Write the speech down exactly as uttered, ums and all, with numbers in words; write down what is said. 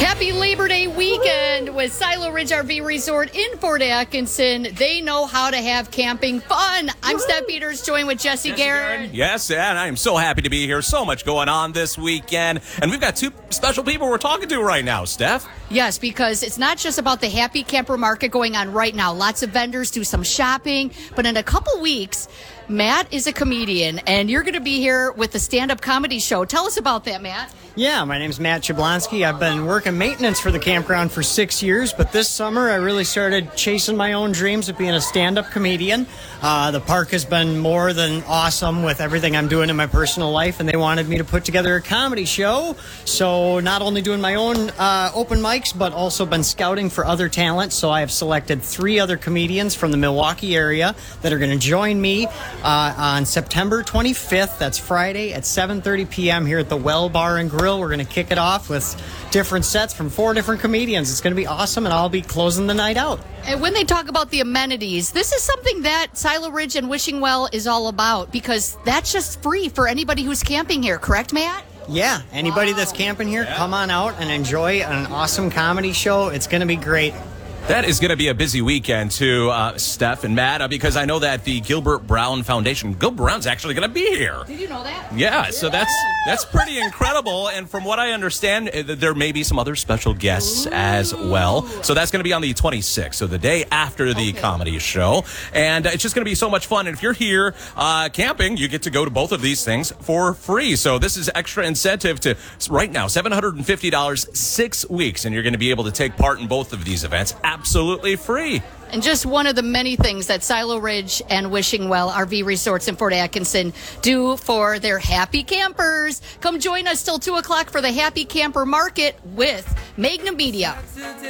Happy Labor Day weekend with Silo Ridge R V Resort in Fort Atkinson. They know how to have camping fun. I'm Steph Peters, joined with Jesse, Jesse Garrett. Yes, and I am so happy to be here. So much going on this weekend. And we've got two special people we're talking to right now, Steph. Yes, because it's not just about the Happy Camper Market going on right now. Lots of vendors do some shopping. But in a couple weeks, Matt is a comedian, and you're going to be here with the stand-up comedy show. Tell us about that, Matt. Yeah, my name's Matt Jablonski. I've been working maintenance for the campground for six years, but this summer I really started chasing my own dreams of being a stand-up comedian. Uh, the park has been more than awesome with everything I'm doing in my personal life, and they wanted me to put together a comedy show. So not only doing my own uh, open mics, but also been scouting for other talent. So I have selected three other comedians from the Milwaukee area that are going to join me uh, on September twenty-fifth. That's Friday at seven thirty p.m. here at the Well Bar and Grill. We're going to kick it off with different sets from four different comedians. It's going to be awesome, and I'll be closing the night out. And when they talk about the amenities, this is something that Silo Ridge and Wishing Well is all about, because that's just free for anybody who's camping here, correct, Matt? Yeah, anybody wow. that's camping here, yeah. come on out and enjoy an awesome comedy show. It's going to be great. That is going to be a busy weekend, too, uh, Steph and Matt, uh, because I know that the Gilbert Brown Foundation, Gilbert Brown's actually going to be here. Did you know that? Yeah, so that's that's pretty incredible. And from what I understand, uh, there may be some other special guests Ooh. as well. So that's going to be on the twenty-sixth, so the day after the okay. comedy show. And uh, it's just going to be so much fun. And if you're here uh, camping, you get to go to both of these things for free. So this is extra incentive to, right now, seven hundred fifty dollars, six weeks. And you're going to be able to take part in both of these events absolutely free. And just one of the many things that Silo Ridge and Wishing Well R V Resorts in Fort Atkinson do for their happy campers. Come join us till two o'clock for the Happy Camper Market with Magna Media.